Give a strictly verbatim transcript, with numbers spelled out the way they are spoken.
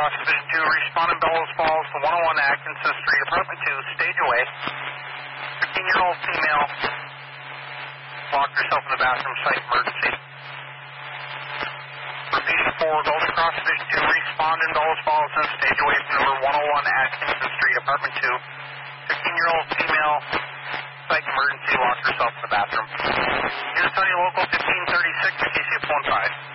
Cross Division two, respond in Bellows Falls to one oh one Atkinson Street, Apartment two, stage away. fifteen-year-old female locked herself in the bathroom, site emergency. Repeating for Golden Cross Division two, respond in Bellows Falls and stage away from number one oh one Atkinson Street, Apartment two. fifteen-year-old female, site emergency, locked herself in the bathroom. Units on your local fifteen thirty-six, K C F one five.